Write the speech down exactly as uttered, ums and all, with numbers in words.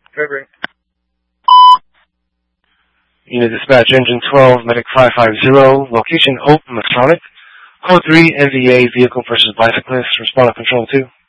February. Unit Dispatch, Engine twelve, Medic five five zero, location Hope, Masonic. Code three, N V A, vehicle versus bicyclist, respond to Control two.